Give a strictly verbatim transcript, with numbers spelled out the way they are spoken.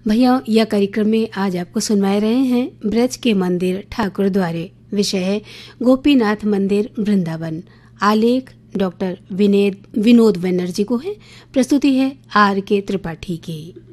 भैया, यह कार्यक्रम में आज आपको सुनवाए रहे हैं ब्रज के मंदिर ठाकुर द्वारे। विषय है गोपीनाथ मंदिर वृंदावन। आलेख डॉक्टर विनोद बनर्जी को है। प्रस्तुति है आर के त्रिपाठी की।